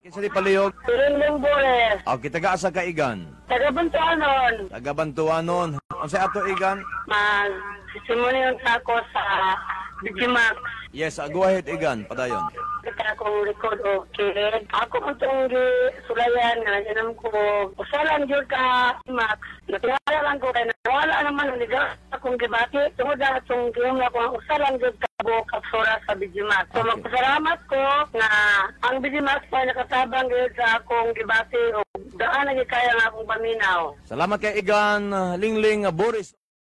Kinsa di palihog? Piling Bores. Aw kitagaasa ka igan. Taga-Bantuanon. Taga-Bantuanon. Unsay ato igan? Simunin ako sa Digimax. Yes, go ahead igan, padayon. Kita akong record okay. Ako itong sulayan nga ganun ko. Usalan yun ka Max. Natingala lang ko kaya nawala naman naligaw akong gibati. Tungod na itong giyong ako ang usalan yun ka kapsura sa Digimax. So magpasalamat ko na ang Digimax pa nakatabang yun sa akong gibati o daan na kaya nga akong paminaw. Salamat kay igan, Lingling Boris.